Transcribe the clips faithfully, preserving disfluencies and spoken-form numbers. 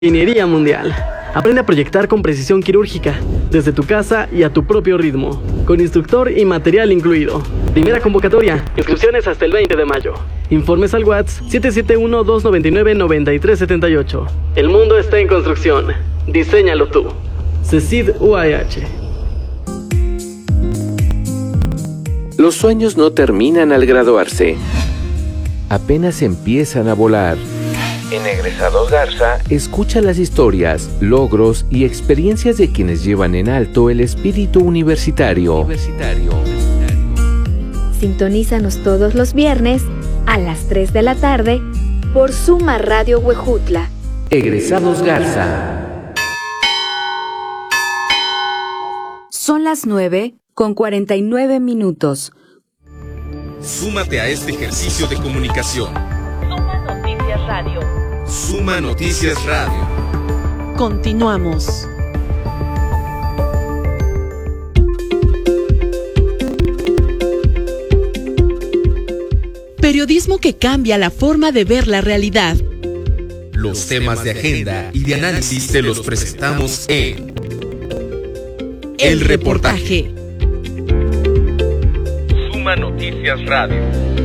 Ingeniería mundial. Aprende a proyectar con precisión quirúrgica, desde tu casa y a tu propio ritmo, con instructor y material incluido. Primera convocatoria. Inscripciones hasta el veinte de mayo. Informes al WhatsApp siete siete uno, dos nueve nueve, nueve tres siete ocho. El mundo está en construcción. Diséñalo tú. CECID U A H. Los sueños no terminan al graduarse. Apenas empiezan a volar. En Egresados Garza, escucha las historias, logros y experiencias de quienes llevan en alto el espíritu universitario. universitario. Sintonízanos todos los viernes a las tres de la tarde por Suma Radio Huejutla. Egresados Garza. Son las nueve con cuarenta y nueve minutos. Súmate a este ejercicio de comunicación. Suma Noticias Radio. Suma Noticias Radio. Continuamos. Periodismo que cambia la forma de ver la realidad. Los temas de agenda y de análisis te los presentamos en El Reportaje. Suma Noticias Radio.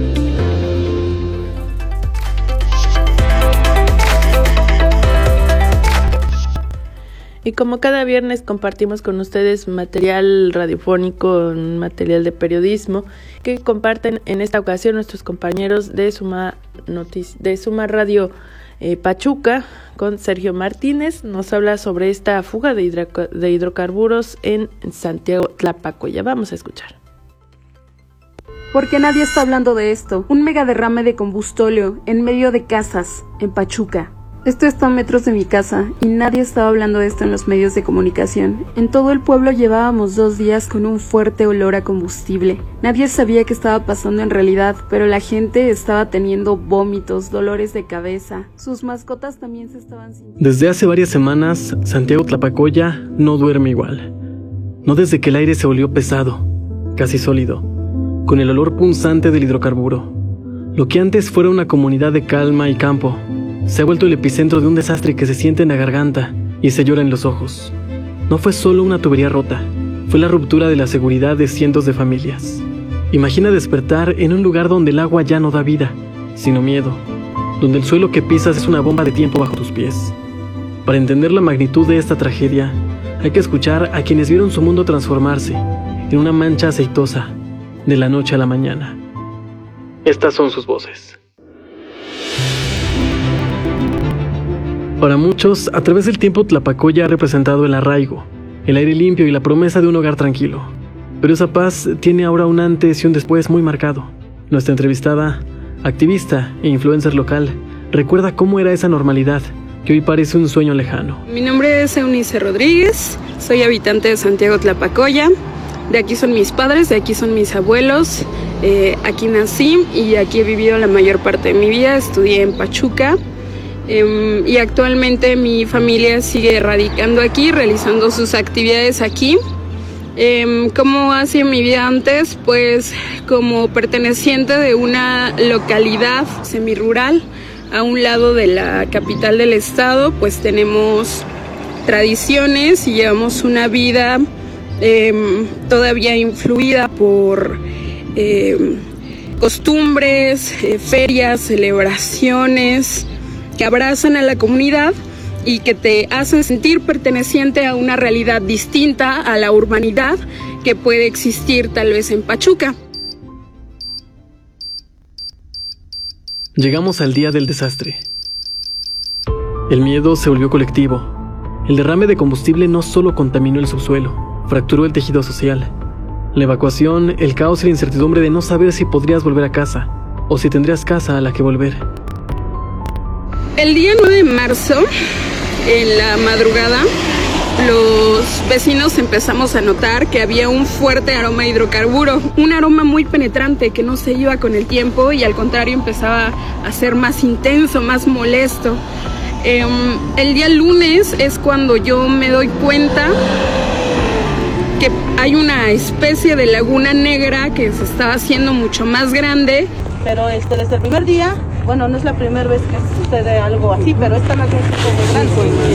Y como cada viernes compartimos con ustedes material radiofónico, material de periodismo que comparten en esta ocasión nuestros compañeros de Suma Notici- de Suma Radio eh, Pachuca, con Sergio Martínez. Nos habla sobre esta fuga de, hidro- de hidrocarburos en Santiago Tlapacoya. Vamos a escuchar. Porque nadie está hablando de esto. Un mega derrame de combustóleo en medio de casas en Pachuca. Esto está a metros de mi casa y nadie estaba hablando de esto en los medios de comunicación. En todo el pueblo llevábamos dos días con un fuerte olor a combustible. Nadie sabía qué estaba pasando en realidad, pero la gente estaba teniendo vómitos, dolores de cabeza. Sus mascotas también se estaban sintiendo. Desde hace varias semanas, Santiago Tlapacoya no duerme igual. No desde que el aire se volvió pesado, casi sólido, con el olor punzante del hidrocarburo. Lo que antes fuera una comunidad de calma y campo, se ha vuelto el epicentro de un desastre que se siente en la garganta y se llora en los ojos. No fue solo una tubería rota, fue la ruptura de la seguridad de cientos de familias. Imagina despertar en un lugar donde el agua ya no da vida, sino miedo, donde el suelo que pisas es una bomba de tiempo bajo tus pies. Para entender la magnitud de esta tragedia, hay que escuchar a quienes vieron su mundo transformarse en una mancha aceitosa de la noche a la mañana. Estas son sus voces. Para muchos, a través del tiempo Tlapacoya ha representado el arraigo, el aire limpio y la promesa de un hogar tranquilo. Pero esa paz tiene ahora un antes y un después muy marcado. Nuestra entrevistada, activista e influencer local, recuerda cómo era esa normalidad, que hoy parece un sueño lejano. Mi nombre es Eunice Rodríguez, soy habitante de Santiago Tlapacoya. De aquí son mis padres, de aquí son mis abuelos. Eh, aquí nací y aquí he vivido la mayor parte de mi vida. Estudié en Pachuca. Um, y actualmente mi familia sigue radicando aquí, realizando sus actividades aquí. Um, ¿Cómo ha sido mi vida antes? Pues como perteneciente de una localidad semirural a un lado de la capital del estado, pues tenemos tradiciones y llevamos una vida um, todavía influida por um, costumbres, eh, ferias, celebraciones que abrazan a la comunidad y que te hacen sentir perteneciente a una realidad distinta a la urbanidad que puede existir tal vez en Pachuca. Llegamos al día del desastre. El miedo se volvió colectivo. El derrame de combustible no solo contaminó el subsuelo, fracturó el tejido social. La evacuación, el caos y la incertidumbre de no saber si podrías volver a casa o si tendrías casa a la que volver. El día nueve de marzo, en la madrugada, los vecinos empezamos a notar que había un fuerte aroma a hidrocarburo, un aroma muy penetrante que no se iba con el tiempo y al contrario empezaba a ser más intenso, más molesto. Eh, el día lunes es cuando yo me doy cuenta que hay una especie de laguna negra que se estaba haciendo mucho más grande. Pero este, desde el primer día bueno, no es la primera vez que sucede algo así, pero esta no es muy grande.